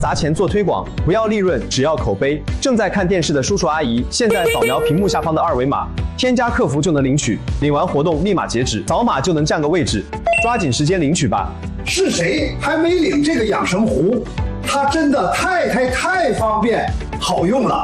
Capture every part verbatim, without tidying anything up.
砸钱做推广，不要利润，只要口碑。正在看电视的叔叔阿姨，现在扫描屏幕下方的二维码，添加客服就能领取。领完活动立马截止，扫码就能占个位置，抓紧时间领取吧。 是谁还没领这个养生壶？它真的太太太方便，好用了。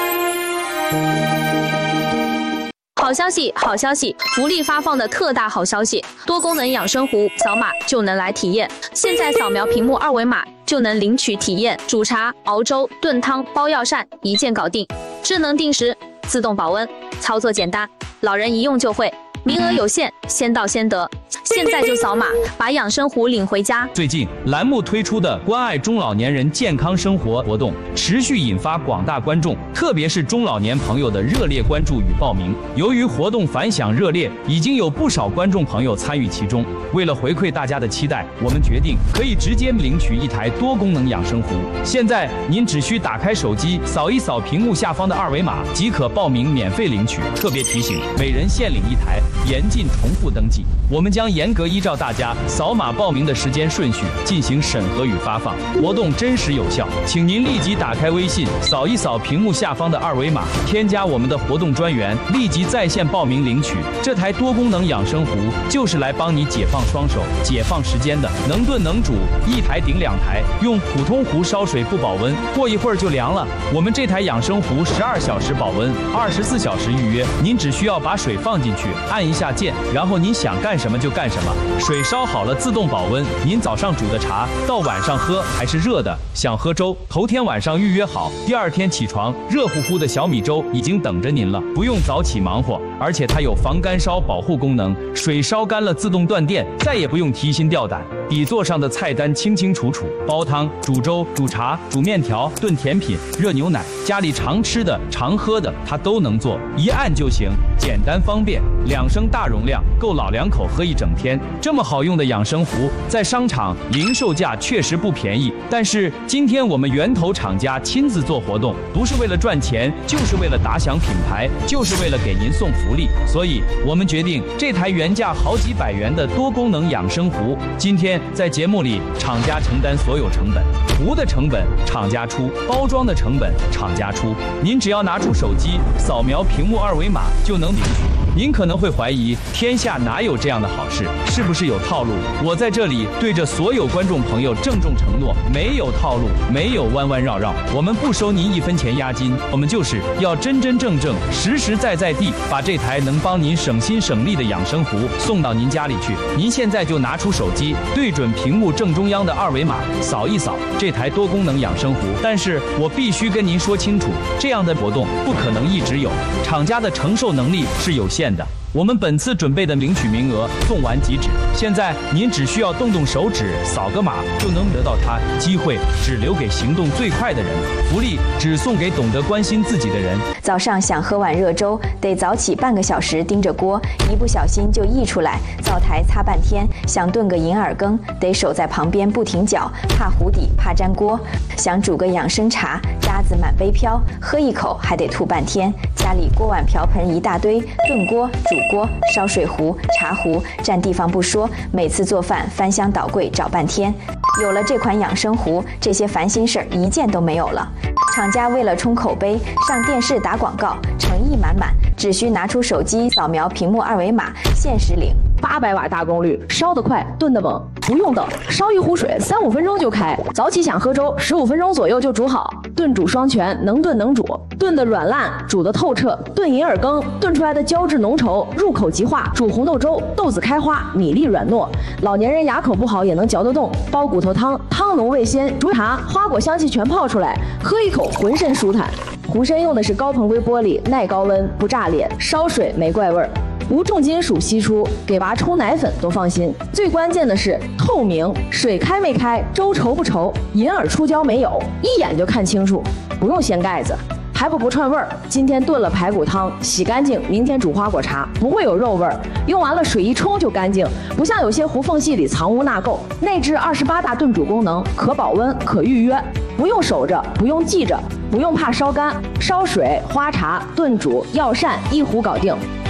好消息，好消息！福利发放的特大好消息，多功能养生壶，扫码就能来体验。现在扫描屏幕二维码就能领取体验，煮茶、熬粥、炖汤、包药膳，一键搞定。智能定时，自动保温，操作简单，老人一用就会。名额有限，先到先得。现在就扫码，把养生壶领回家。 最近栏目推出的关爱中老年人健康生活活动，持续引发广大观众，特别是中老年朋友的热烈关注与报名。由于活动反响热烈，已经有不少观众朋友参与其中。为了回馈大家的期待，我们决定可以直接领取一台多功能养生壶。现在您只需打开手机，扫一扫屏幕下方的二维码，即可报名免费领取。特别提醒，每人限领一台，严禁重复登记。我们将严格依照大家扫码报名的时间顺序进行审核与发放，活动真实有效。请您立即打开微信，扫一扫屏幕下方的二维码，添加我们的活动专员，立即在线报名领取。这台多功能养生壶就是来帮你解放双手、解放时间的，能炖能煮，一台顶两台。用普通壶烧水不保温，过一会儿就凉了。我们这台养生壶十二小时保温，二十四小时预约。您只需要把水放进去，按一下键，然后您想干什么就干什么。水烧好了自动保温，您早上煮的茶到晚上喝还是热的。想喝粥，头天晚上预约好，第二天起床热乎乎的小米粥已经等着您了，不用早起忙活。而且它有防干烧保护功能，水烧干了自动断电，再也不用提心吊胆。底座上的菜单清清楚楚，煲汤、煮粥、煮茶、煮面条、炖甜品、热牛奶，家里常吃的常喝的它都能做，一按就行，简单方便。两升大容量，够老两口喝一整天。这么好用的养生壶，在商场零售价确实不便宜，但是今天我们源头厂家亲自做活动，不是为了赚钱，就是为了打响品牌，就是为了给您送福利。所以我们决定，这台原价好几百元的多功能养生壶，今天在节目里厂家承担所有成本，壶的成本厂家出，包装的成本厂家出。您只要拿出手机，扫描屏幕二维码就能领取。您可能会怀疑，天下哪有这样的好事？是不是有套路？我在这里对着所有观众朋友郑重承诺，没有套路，没有弯弯绕绕，我们不收您一分钱押金，我们就是要真真正正、实实在在地把这台能帮您省心省力的养生壶送到您家里去。您现在就拿出手机，对准屏幕正中央的二维码，扫一扫这台多功能养生壶。但是我必须跟您说清楚，这样的活动不可能一直有，厂家的承受能力是有限的。我们本次准备的领取名额送完即止，现在您只需要动动手指，扫个码就能得到它。机会只留给行动最快的人，福利只送给懂得关心自己的人。 早上想喝碗热粥，得早起半个小时盯着锅，一不小心就溢出来，灶台擦半天。想炖个银耳羹，得守在旁边不停搅，怕糊底，怕粘锅。想煮个养生茶，渣子满杯飘，喝一口还得吐半天。家里锅碗瓢盆一大堆，炖锅、煮锅、烧水壶、茶壶，占地方不说，每次做饭翻箱倒柜找半天。有了这款养生壶，这些烦心事儿一件都没有了。厂家为了冲口碑，上电视打广告，诚意满满，只需拿出手机扫描屏幕二维码，限时领。 八百瓦大功率，烧得快，炖得猛，不用等，烧一壶水三五分钟就开。早起想喝粥，十五分钟左右就煮好。炖煮双全，能炖能煮，炖得软烂，煮得透彻。炖银耳羹，炖出来的胶质浓稠，入口即化。煮红豆粥，豆子开花，米粒软糯，老年人牙口不好也能嚼得动。煲骨头汤，汤浓味鲜，煮茶花果香气全泡出来，喝一口浑身舒坦。壶身用的是高硼硅玻璃，耐高温，不炸裂，烧水没怪味儿。无重金属析出，给娃冲奶粉都放心。最关键的是透明，水开没开，粥稠不稠，银耳出胶没有，一眼就看清楚，不用掀盖子。还不不串味儿，今天炖了排骨汤，洗干净，明天煮花果茶，不会有肉味儿。用完了水一冲就干净，不像有些壶缝隙里藏污纳垢。内置二十八大炖煮功能，可保温，可预约，不用守着，不用记着，不用怕烧干，烧水、花茶、炖煮、药膳一壶搞定。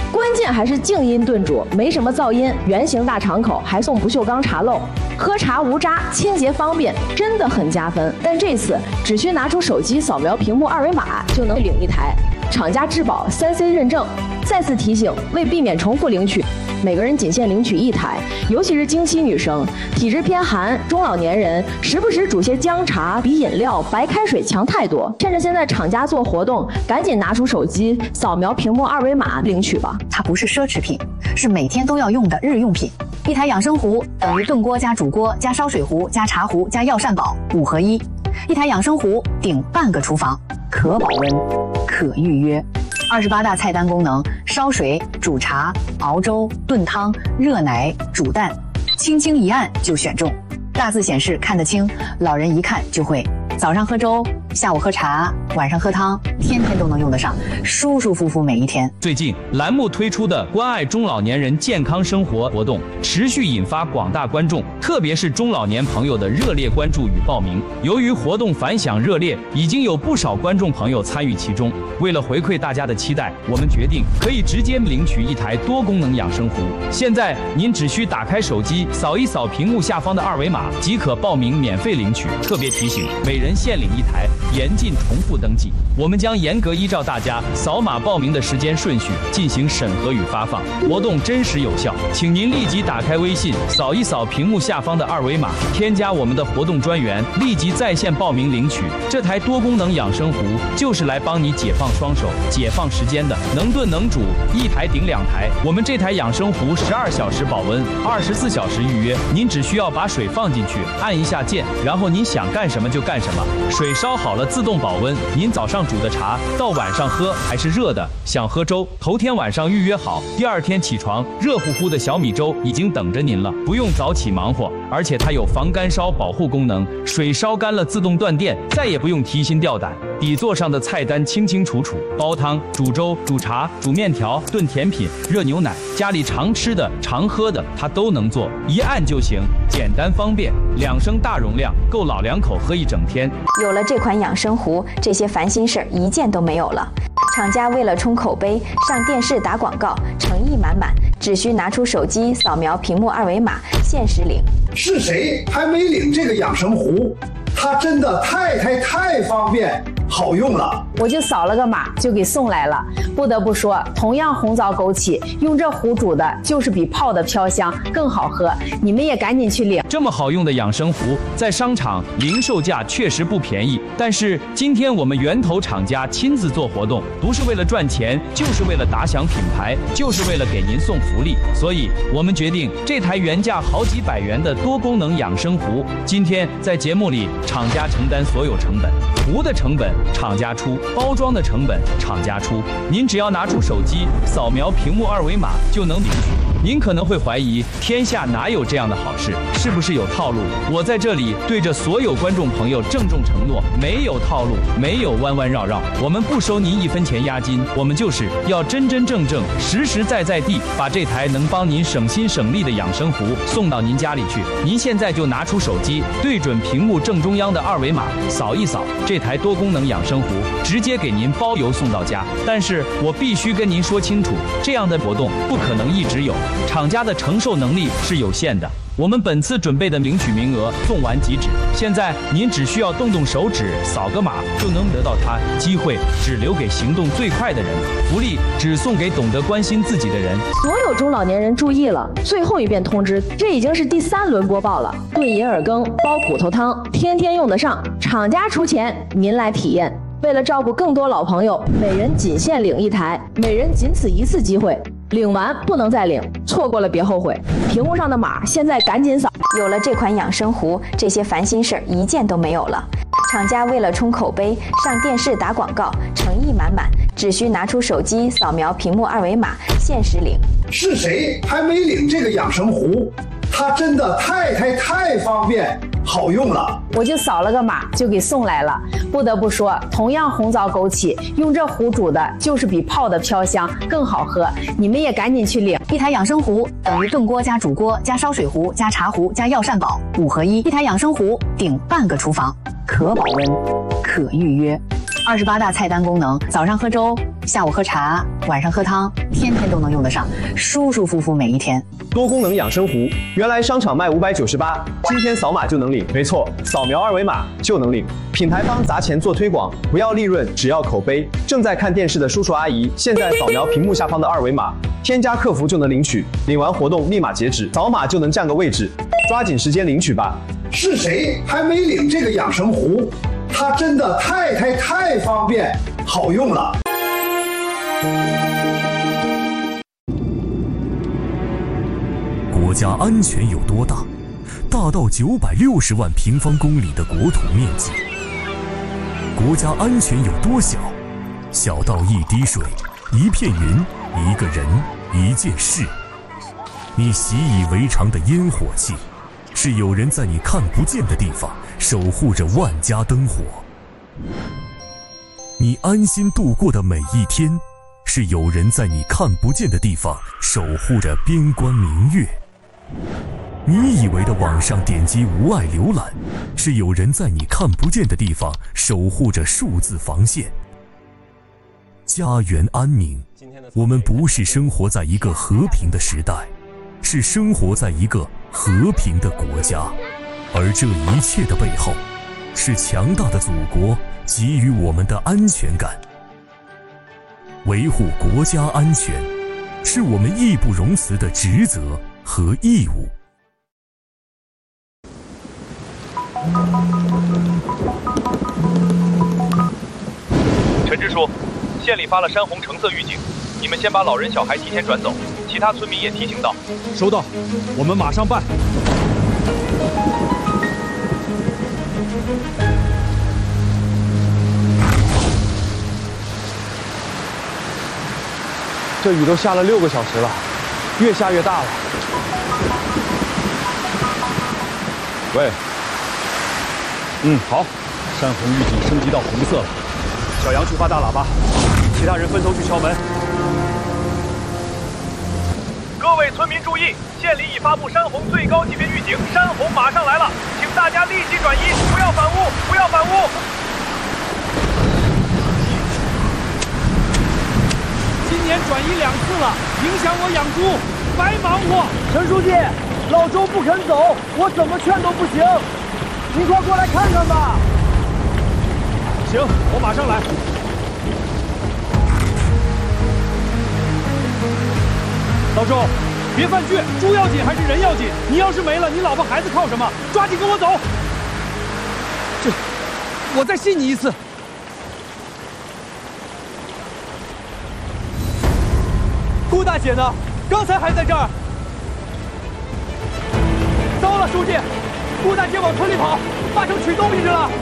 关键还是静音炖煮，没什么噪音，圆形大敞口，还送不锈钢茶漏，喝茶无渣，清洁方便，真的很加分。但这次只需拿出手机扫描屏幕二维码就能领一台，厂家质保三 C 认证。再次提醒，为避免重复领取，每个人仅限领取一台，尤其是经期女生、体质偏寒、中老年人，时不时煮些姜茶比饮料、白开水强太多。趁着现在厂家做活动，赶紧拿出手机扫描屏幕二维码领取吧。 它不是奢侈品，是每天都要用的日用品。一台养生壶等于炖锅加煮锅加烧水壶加茶壶加药膳宝五合一，一台养生壶顶半个厨房，可保温，可预约。二十八大菜单功能：烧水、煮茶、熬粥、炖汤、热奶、煮蛋，轻轻一按就选中。大字显示看得清，老人一看就会。早上喝粥，下午喝茶，晚上喝汤，天天都能用得上，舒舒服服每一天。 最近栏目推出的关爱中老年人健康生活活动，持续引发广大观众，特别是中老年朋友的热烈关注与报名。由于活动反响热烈，已经有不少观众朋友参与其中。为了回馈大家的期待，我们决定可以直接领取一台多功能养生壶。现在您只需打开手机，扫一扫屏幕下方的二维码，即可报名免费领取。特别提醒，每人限领一台，严禁重复登记。我们将严格依照大家扫码报名的时间顺序进行审核与发放，活动真实有效。请您立即打开微信，扫一扫屏幕下方的二维码，添加我们的活动专员，立即在线报名领取。这台多功能养生壶就是来帮你解放双手、解放时间的，能炖能煮，一台顶两台。我们这台养生壶十二小时保温，二十四小时预约。您只需要把水放进去，按一下键，然后您想干什么就干什么。水烧好了自动保温，您早上煮的茶到晚上喝还是热的。想喝粥，头天晚上预约好，第二天起床热乎乎的小米粥已经等着您了，不用早起忙活。而且它有防干烧保护功能，水烧干了自动断电，再也不用提心吊胆。底座上的菜单清清楚楚，煲汤、煮粥、煮茶、煮面条、炖甜品、热牛奶，家里常吃的、常喝的，它都能做，一按就行，简单方便。两升大容量，够老两口喝一整天。 有了这款养生壶，这些烦心事儿一件都没有了。厂家为了冲口碑，上电视打广告，诚意满满，只需拿出手机扫描屏幕二维码，限时领。 是谁还没领这个养生壶？它真的太太太方便好用了， 我就扫了个码就给送来了。不得不说，同样红枣枸杞，用这壶煮的就是比泡的飘香更好喝。你们也赶紧去领。 这么好用的养生壶，在商场零售价确实不便宜，但是今天我们源头厂家亲自做活动，不是为了赚钱，就是为了打响品牌，就是为了给您送福利。所以我们决定，这台原价好几百元的多功能养生壶，今天在节目里厂家承担所有成本，壶的成本厂家出，包装的成本厂家出。您只要拿出手机扫描屏幕二维码就能领取。您可能会怀疑，天下哪有这样的好事？是不是有套路？我在这里对着所有观众朋友郑重承诺，没有套路，没有弯弯绕绕，我们不收您一分钱押金，我们就是要真真正正、实实在在地把这台能帮您省心省力的养生壶送到您家里去。您现在就拿出手机，对准屏幕正中央的二维码，扫一扫，这台多功能养生壶直接给您包邮送到家。但是我必须跟您说清楚，这样的活动不可能一直有，厂家的承受能力是有限的。我们本次准备的领取名额送完即止，现在您只需要动动手指，扫个码就能得到它。机会只留给行动最快的人，福利只送给懂得关心自己的人。 所有中老年人注意了，最后一遍通知，这已经是第三轮播报了。炖银耳羹、煲骨头汤，天天用得上，厂家出钱，您来体验。为了照顾更多老朋友，每人仅限领一台，每人仅此一次机会，领完不能再领，错过了别后悔。屏幕上的码现在赶紧扫。 有了这款养生壶，这些烦心事儿一件都没有了。厂家为了冲口碑，上电视打广告，诚意满满，只需拿出手机扫描屏幕二维码，限时领。 是谁还没领这个养生壶？它真的太太太方便好用了， 我就扫了个码就给送来了。不得不说，同样红枣枸杞，用这壶煮的就是比泡的飘香更好喝。你们也赶紧去领。 一台养生壶等于炖锅加煮锅加烧水壶加茶壶加药膳宝五合一，一台养生壶顶半个厨房，可保温，可预约。二十八大菜单功能：早上喝粥， 下午喝茶，晚上喝汤，天天都能用得上，舒舒服服每一天。 多功能养生壶，原来商场卖五百九十八，今天扫码就能领。没错，扫描二维码就能领。品牌方砸钱做推广，不要利润，只要口碑。正在看电视的叔叔阿姨，现在扫描屏幕下方的二维码，添加客服就能领取。领完活动立马截止，扫码就能占个位置，抓紧时间领取吧。 是谁还没领这个养生壶？它真的太太太方便好用了。 国家安全有多大？大到九百六十万平方公里的国土面积。国家安全有多小？小到一滴水、一片云、一个人、一件事。你习以为常的烟火气，是有人在你看不见的地方守护着万家灯火。你安心度过的每一天，是有人在你看不见的地方守护着边关明月。你以为的网上点击无碍浏览，是有人在你看不见的地方守护着数字防线。家园安宁，我们不是生活在一个和平的时代，是生活在一个和平的国家。而这一切的背后，是强大的祖国给予我们的安全感。维护国家安全，是我们义不容辞的职责和义务。 陈支书，县里发了山洪橙色预警，你们先把老人小孩提前转走，其他村民也提醒到。 收到，我们马上办。 这雨都下了六个小时了，越下越大了。 喂，嗯，好，山洪预警升级到红色了。小杨去发大喇叭，其他人分头去敲门。 各位村民注意，县里已发布山洪最高级别预警，山洪马上来了，请大家立即转移，不要反屋，不要反屋。 今年转移两次了，影响我养猪，白忙活。 陈书记，老周不肯走，我怎么劝都不行，您快过来看看吧。 行，我马上来。老周，别犯倔，猪要紧还是人要紧？你要是没了，你老婆孩子靠什么？抓紧跟我走。这，我再信你一次。顾大姐呢？刚才还在这儿。糟了，书记，顾大姐往村里跑，八成取东西去了。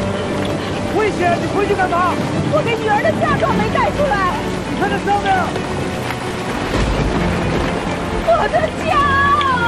危险！你回去干嘛？ 我给女儿的嫁妆没带出来。 你看这上面。